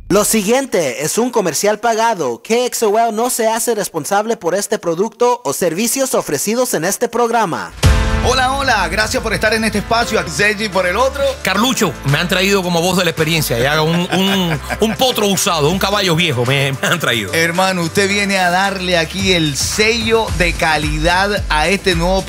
Lo siguiente es un comercial pagado. KXOL no se hace responsable por este producto o servicios ofrecidos en este programa. Hola, hola, gracias por estar en este espacio. Sergi por el otro. Carlucho, me han traído como voz de la experiencia. Ya un potro usado, un caballo viejo me han traído. Hermano, usted viene a darle aquí el sello de calidad a este nuevo